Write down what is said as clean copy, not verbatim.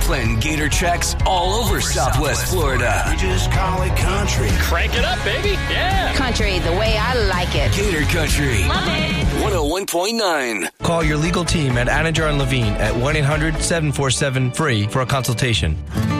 playing Gator tracks all over Southwest Florida. We just call it country. Crank it up, baby. Yeah. Country the way I like it. Gator Country. Love it. 101.9. Call your legal team at Anajar and Levine at 1-800-747-FREE for a consultation.